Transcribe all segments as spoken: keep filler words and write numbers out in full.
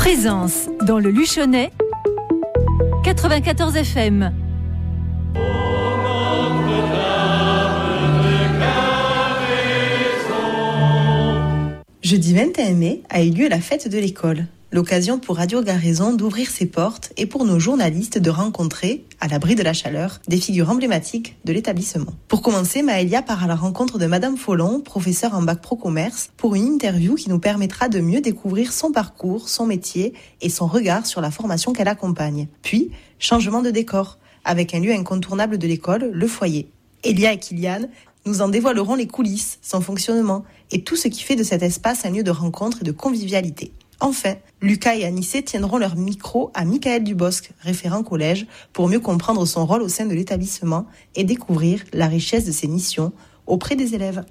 Présence dans le Luchonnais, quatre-vingt-quatorze F M. Jeudi vingt et un mai a eu lieu la fête de l'école. L'occasion pour Radio Garaison d'ouvrir ses portes et pour nos journalistes de rencontrer, à l'abri de la chaleur, des figures emblématiques de l'établissement. Pour commencer, Maëlia part à la rencontre de Madame Follon, professeure en bac pro commerce, pour une interview qui nous permettra de mieux découvrir son parcours, son métier et son regard sur la formation qu'elle accompagne. Puis, changement de décor, avec un lieu incontournable de l'école, le foyer. Elia et Kylian nous en dévoileront les coulisses, son fonctionnement et tout ce qui fait de cet espace un lieu de rencontre et de convivialité. Enfin, Lucas et Anissé tiendront leur micro à Michael Dubosc, référent collège, pour mieux comprendre son rôle au sein de l'établissement et découvrir la richesse de ses missions auprès des élèves.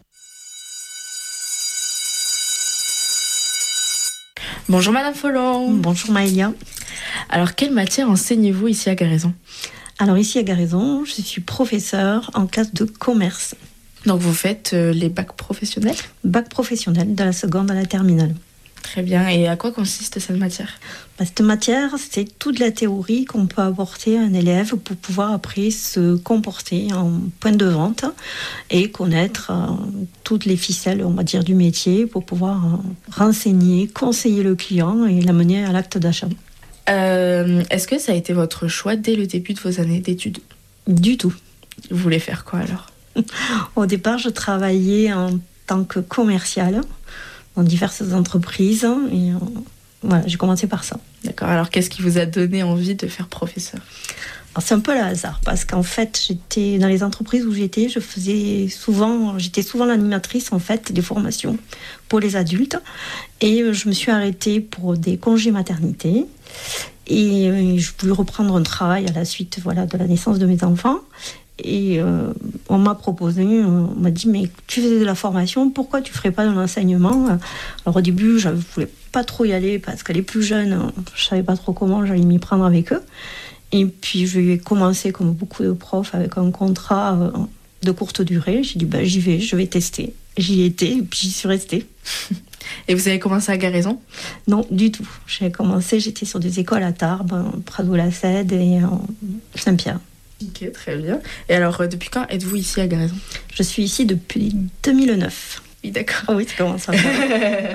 Bonjour Madame Follon. Bonjour Maëlia. Alors, quelle matière enseignez-vous ici à Garaison ? Alors ici à Garaison, je suis professeure en classe de commerce. Donc vous faites euh, les bacs professionnels ? Bac professionnel de la seconde à la terminale. Très bien. Et à quoi consiste cette matière ? Bah, cette matière, c'est toute la théorie qu'on peut apporter à un élève pour pouvoir après se comporter en point de vente et connaître euh, toutes les ficelles, on va dire, du métier pour pouvoir euh, renseigner, conseiller le client et l'amener à l'acte d'achat. Euh, est-ce que ça a été votre choix dès le début de vos années d'études ? Du tout. Vous voulez faire quoi alors ? Au départ, je travaillais en tant que commerciale dans diverses entreprises et euh, voilà, j'ai commencé par ça. D'accord, alors qu'est-ce qui vous a donné envie de faire professeur ? Alors, c'est un peu le hasard parce qu'en fait, j'étais dans les entreprises où j'étais, je faisais souvent, j'étais souvent l'animatrice en fait des formations pour les adultes et je me suis arrêtée pour des congés maternité et je voulais reprendre un travail à la suite, voilà, de la naissance de mes enfants. Et euh, on m'a proposé, on m'a dit, mais tu faisais de la formation, pourquoi tu ne ferais pas de l'enseignement ? Alors au début, je ne voulais pas trop y aller parce que les plus jeunes, je ne savais pas trop comment j'allais m'y prendre avec eux. Et puis je vais commencer comme beaucoup de profs avec un contrat euh, de courte durée. J'ai dit, bah, j'y vais, je vais tester. J'y étais et puis j'y suis restée. Et vous avez commencé à Garaison ? Non, du tout. J'ai commencé, j'étais sur des écoles à Tarbes, Prado-la-Cède et euh, Saint-Pierre. Ok, très bien. Et alors, euh, depuis quand êtes-vous ici à Garaison ? Je suis ici depuis deux mille neuf. Oui, d'accord. Oh oui, ça commence à faire.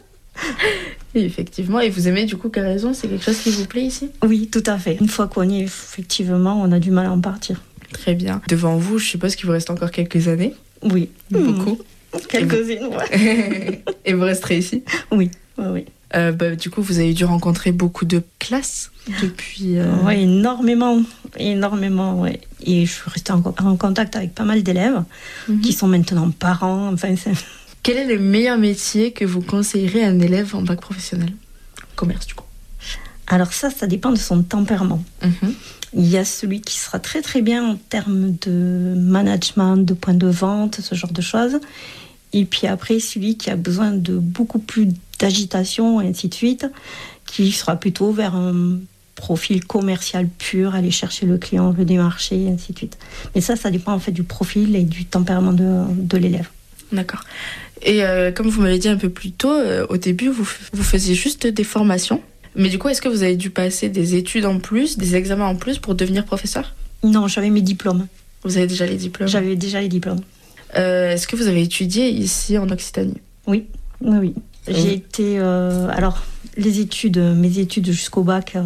Oui, effectivement. Et vous aimez du coup Garaison ? C'est quelque chose qui vous plaît ici ? Oui, tout à fait. Une fois qu'on y est, effectivement, on a du mal à en partir. Très bien. Devant vous, je suppose qu'il vous reste encore quelques années ? Oui. Beaucoup. Mmh. Quelques-unes, ouais. Et vous resterez ici ? Oui, oui, oui. Euh, bah, du coup, vous avez dû rencontrer beaucoup de classes depuis... Euh... Oui, énormément, énormément, oui. Et je suis restée en, en contact avec pas mal d'élèves mm-hmm. qui sont maintenant parents. Enfin, c'est... Quel est le meilleur métier que vous conseillerez à un élève en bac professionnel ? Commerce, du coup. Alors ça, ça dépend de son tempérament. Mm-hmm. Il y a celui qui sera très très bien en termes de management, de point de vente, ce genre de choses. Et puis après, celui qui a besoin de beaucoup plus d'agitation, et ainsi de suite, qui sera plutôt vers un profil commercial pur, aller chercher le client, le démarcher, et ainsi de suite. Mais ça, ça dépend en fait du profil et du tempérament de, de l'élève. D'accord. Et euh, comme vous m'avez dit un peu plus tôt, euh, au début, vous, vous faisiez juste des formations. Mais du coup, est-ce que vous avez dû passer des études en plus, des examens en plus pour devenir professeur ? Non, j'avais mes diplômes. Vous avez déjà les diplômes ? J'avais déjà les diplômes. Euh, est-ce que vous avez étudié ici en Occitanie ? Oui, oui, oui. J'ai mmh. été... Euh, alors, les études, mes études jusqu'au bac euh,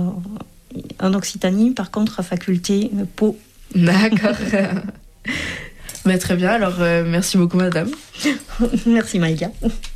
en Occitanie, par contre, à faculté euh, Pau. D'accord. Mais très bien, alors euh, merci beaucoup madame. Merci Maïga.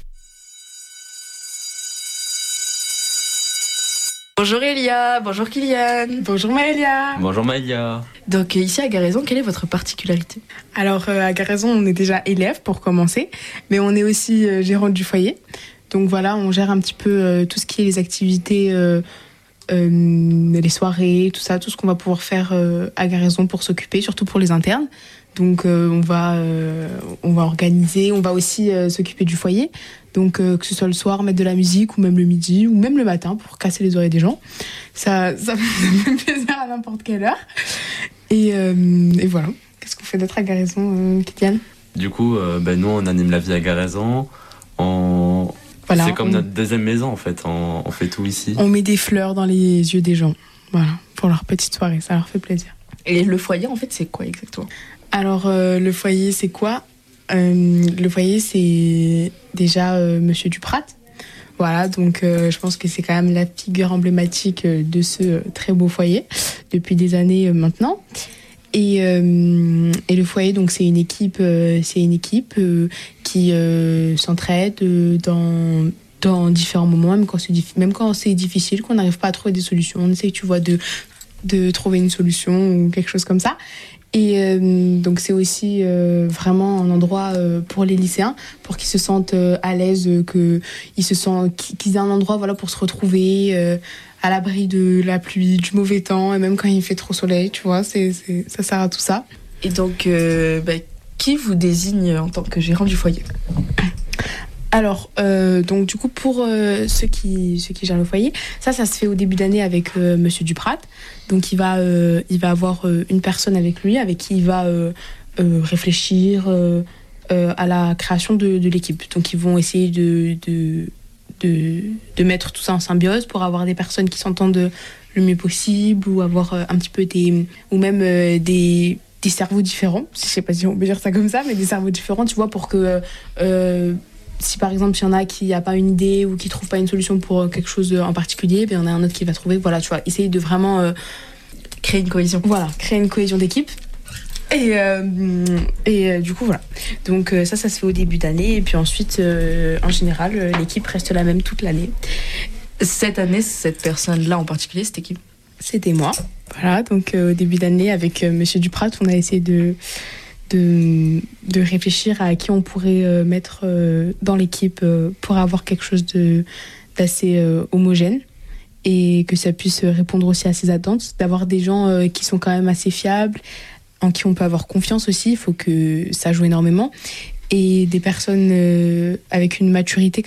Bonjour Elia, bonjour Kylian. Bonjour Maëlia. Bonjour Maïa. Donc ici à Garaison, quelle est votre particularité ? Alors euh, à Garaison, on est déjà élève pour commencer, mais on est aussi euh, gérante du foyer. Donc voilà, on gère un petit peu euh, tout ce qui est les activités, euh, euh, les soirées, tout ça, tout ce qu'on va pouvoir faire euh, à Garaison pour s'occuper, surtout pour les internes. Donc euh, on va euh, on va organiser, on va aussi euh, s'occuper du foyer. Donc euh, que ce soit le soir, mettre de la musique, ou même le midi, ou même le matin pour casser les oreilles des gens. Ça, ça fait plaisir à n'importe quelle heure. Et, euh, et voilà. Qu'est-ce qu'on fait d'autre à Garaison, euh, Kylian ? Du coup, euh, ben nous, on anime la vie à Garaison. On... Voilà, c'est comme on, notre deuxième maison en fait, on, on fait tout ici. On met des fleurs dans les yeux des gens, voilà, pour leur petite soirée, ça leur fait plaisir. Et le foyer, en fait, c'est quoi exactement? Alors, euh, le foyer, c'est quoi? euh, Le foyer, c'est déjà euh, Monsieur Duprat. Voilà, donc euh, je pense que c'est quand même la figure emblématique de ce euh, très beau foyer depuis des années euh, maintenant. Et, euh, et le foyer, donc c'est une équipe, euh, c'est une équipe euh, qui euh, s'entraide euh, dans dans différents moments, même quand c'est diffi- même quand c'est difficile, qu'on n'arrive pas à trouver des solutions. On essaie, tu vois, de de trouver une solution ou quelque chose comme ça. Et euh, donc c'est aussi euh, vraiment un endroit euh, pour les lycéens, pour qu'ils se sentent euh, à l'aise, euh, qu'ils se sentent, qu'ils aient un endroit, voilà, pour se retrouver euh, à l'abri de la pluie, du mauvais temps, et même quand il fait trop soleil, tu vois, c'est, c'est, ça sert à tout ça. Et donc, euh, bah, qui vous désigne en tant que gérant du foyer? Alors, euh, donc du coup, pour euh, ceux qui ceux qui gèrent le foyer, ça, ça se fait au début d'année avec euh, Monsieur Duprat. Donc, il va euh, il va avoir euh, une personne avec lui, avec qui il va euh, euh, réfléchir euh, euh, à la création de, de l'équipe. Donc, ils vont essayer de de de de mettre tout ça en symbiose pour avoir des personnes qui s'entendent le mieux possible, ou avoir euh, un petit peu des ou même euh, des des cerveaux différents. Je sais pas si on peut dire ça comme ça, mais des cerveaux différents, tu vois, pour que euh, si par exemple il y en a qui n'a pas une idée ou qui trouve pas une solution pour quelque chose en particulier, ben il y en a un autre qui va trouver. Voilà, tu vois, essayer de vraiment euh, créer une cohésion. Voilà, créer une cohésion d'équipe. Et, euh, et euh, du coup, voilà. Donc euh, ça, ça se fait au début d'année. Et puis ensuite, euh, en général, euh, l'équipe reste la même toute l'année. Cette année, cette personne-là en particulier, c'était qui? C'était moi. Voilà, donc euh, au début d'année, avec euh, Monsieur Duprat, on a essayé de... De, de réfléchir à qui on pourrait euh, mettre euh, dans l'équipe euh, pour avoir quelque chose de, d'assez euh, homogène, et que ça puisse répondre aussi à ses attentes, d'avoir des gens euh, qui sont quand même assez fiables, en qui on peut avoir confiance aussi. Il faut que ça joue énormément, et des personnes euh, avec une maturité